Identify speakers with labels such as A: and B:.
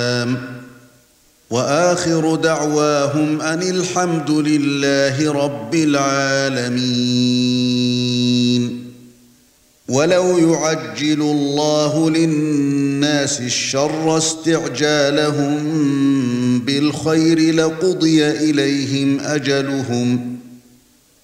A: وآخر دعواهم أن الحمد لله رب العالمين. ولو يعجل الله للناس الشر استعجالهم بالخير لقضي إليهم أجلهم